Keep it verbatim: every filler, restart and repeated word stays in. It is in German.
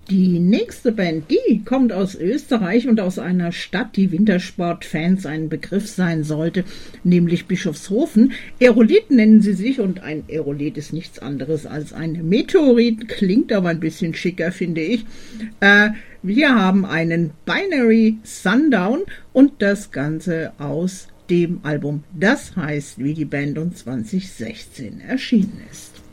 Die nächste Band, die kommt aus Österreich und aus einer Stadt, die Wintersportfans ein Begriff sein sollte, nämlich Bischofshofen. Aerolit nennen sie sich und ein Aerolit ist nichts anderes als ein Meteorit, klingt aber ein bisschen schicker, finde ich. Äh, wir haben einen Binary Sundown und das Ganze aus dem Album Das heißt, wie die Band und zwanzig sechzehn erschienen ist.